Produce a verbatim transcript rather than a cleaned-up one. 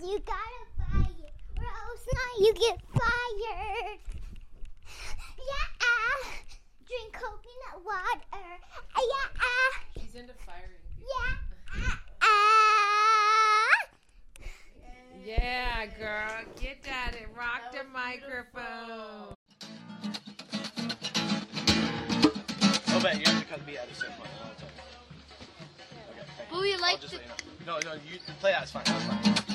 you gotta buy it, or else not you get fired. Yeah, drink coconut water. Yeah, she's into firing people. Yeah, yeah, girl, get that and rock the microphone. Oh, man, you have to cut me out of certain point. Okay. But we like I'll just the. let you know. No, no, you play that. It's fine. That's fine.